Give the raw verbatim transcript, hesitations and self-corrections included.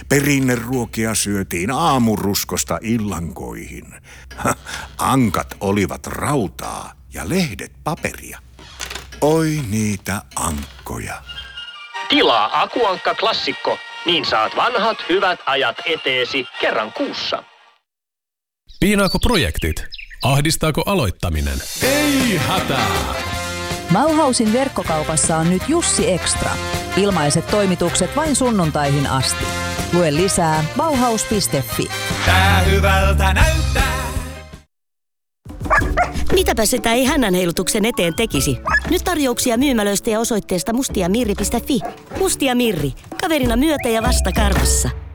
Perinneruokia syötiin aamuruskosta illankoihin. Ankat olivat rautaa ja lehdet paperia. Oi niitä ankkoja. Tilaa Akuankka Klassikko, niin saat vanhat hyvät ajat eteesi kerran kuussa. Piinaako projektit? Ahdistaako aloittaminen? Ei hätää! Bauhausin verkkokaupassa on nyt Jussi Extra. Ilmaiset toimitukset vain sunnuntaihin asti. Lue lisää bauhaus piste fi. Tää hyvältä näyttää. Mitäpä sitä ei hännän heilutuksen eteen tekisi? Nyt tarjouksia myymälöistä ja osoitteesta mustiamirri piste fi. Mustia Mirri. Kaverina myötä ja vasta karvassa.